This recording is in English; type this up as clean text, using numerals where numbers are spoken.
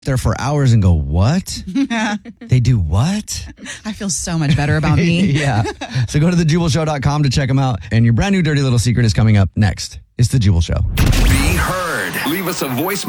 there for hours and go, what? They do what? I feel so much better about me. Yeah. So go to thejubalshow.com to check them out. And your brand new dirty little secret is coming up next. It's The Jubal Show. Be heard. Leave us a voicemail.